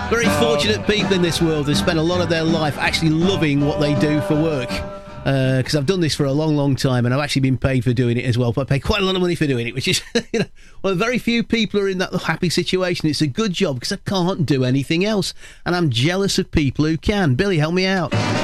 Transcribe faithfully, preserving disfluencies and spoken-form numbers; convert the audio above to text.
Very fortunate people in this world who spend a lot of their life actually loving what they do for work. Because uh, I've done this for a long, long time, and I've actually been paid for doing it as well. But I pay quite a lot of money for doing it, which is, you know, well, very few people are in that happy situation. It's a good job because I can't do anything else, and I'm jealous of people who can. Billy, help me out.